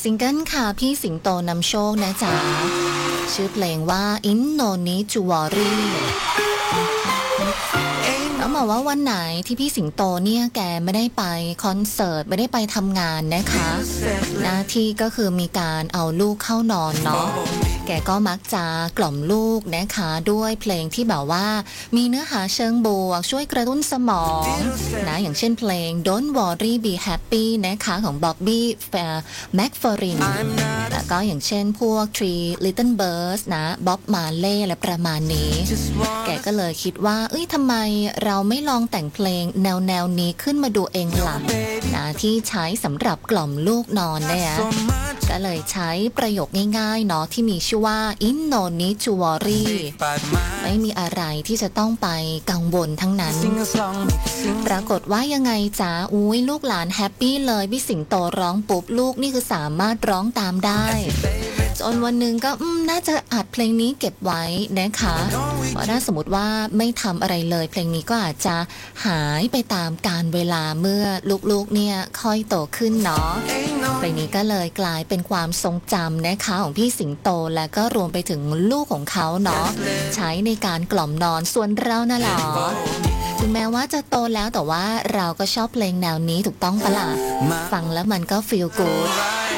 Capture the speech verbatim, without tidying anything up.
ซิงเกิลค่ะพี่สิงโตนำโชคนะจ๊ะชื่อเพลงว่า In No Need to Worry แล้วบอกว่าวันไหนที่พี่สิงโตเนี่ยแกไม่ได้ไปคอนเสิร์ตไม่ได้ไปทำงานนะคะหน้าที่ก็คือมีการเอาลูกเข้านอนเนาะแกก็มักจะกล่อมลูกนะคะด้วยเพลงที่แบบว่ามีเนื้อหาเชิงบวกช่วยกระตุ้นสมองนะอย่างเช่นเพลง Don't Worry Be Happy นะคะของ Bobby McFerrin แล้วก็อย่างเช่นพวก Three Little Birds นะ Bob Marley และประมาณนี้แกก็เลยคิดว่าเอ้ยทำไมเราไม่ลองแต่งเพลงแนวแนวนี้ขึ้นมาดูเองล่ะนะที่ใช้สำหรับกล่อมลูกนอนเนี่ยก็เลยใช้ประโยคง่ายๆเนาะที่มีชื่อว่า In No Need to Worry ไม่มีอะไรที่จะต้องไปกังวลทั้งนั้นปรากฏว่ายังไงจ๊ะอุ้ยลูกหลานแฮปปี้เลยพี่สิงโตร้องปุ๊บลูกนี่คือสามารถร้องตามได้จนวันหนึ่งก็น่าจะอัดเพลงนี้เก็บไว้นะคะเพราะถ้าสมมติว่าไม่ทำอะไรเลยเพลงนี้ก็อาจจะหายไปตามกาลเวลาเมื่อลูกๆเนี่ยค่อยโตขึ้นเนาะเพลงนี้ก็เลยกลายเป็นความทรงจำนะคะของพี่สิงโตและก็รวมไปถึงลูกของเขาเนาะใช้ในการกล่อมนอนส่วนเราน่ะหรอถึงแม้ว่าจะโตแล้วแต่ว่าเราก็ชอบเพลงแนวนี้ถูกต้องปะล่ะฟังแล้วมันก็ feel good